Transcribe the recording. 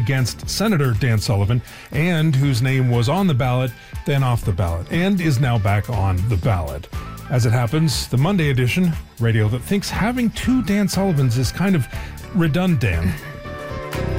against Senator Dan Sullivan, and whose name was on the ballot, then off the ballot, and is now back on the ballot. As it happens, the Monday edition, radio that thinks having two Dan Sullivans is kind of redundant.